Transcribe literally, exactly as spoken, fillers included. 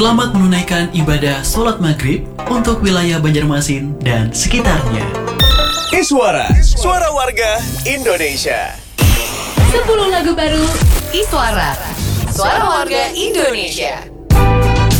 Selamat menunaikan ibadah sholat maghrib untuk wilayah Banjarmasin dan sekitarnya. Iswara, suara warga Indonesia. sepuluh lagu baru Iswara, suara warga Indonesia.